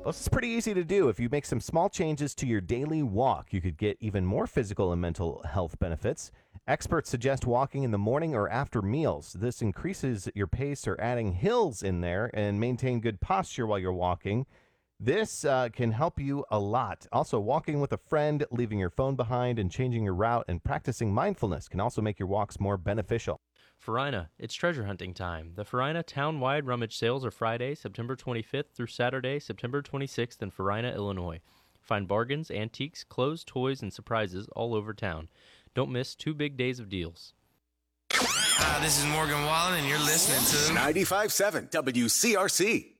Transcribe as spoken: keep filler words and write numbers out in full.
Well, it's pretty easy to do. If you make some small changes to your daily walk, you could get even more physical and mental health benefits. Experts suggest walking in the morning or after meals. This increases your pace or adding hills in there and maintain good posture while you're walking. This uh, can help you a lot. Also, walking with a friend, leaving your phone behind and changing your route and practicing mindfulness can also make your walks more beneficial. Farina, it's treasure hunting time. The Farina Town-wide Rummage Sales are Friday, September twenty-fifth through Saturday, September twenty-sixth in Farina, Illinois. Find bargains, antiques, clothes, toys, and surprises all over town. Don't miss two big days of deals. Hi, this is Morgan Wallen, and you're listening to ninety-five point seven W C R C.